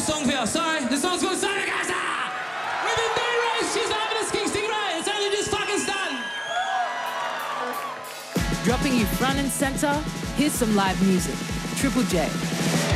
song for you. Sorry, the song's called Sonic Gaza! With the day race, she's having a ski stingray. It's only just fucking starting. Dropping you front and center, here's some live music. Triple J.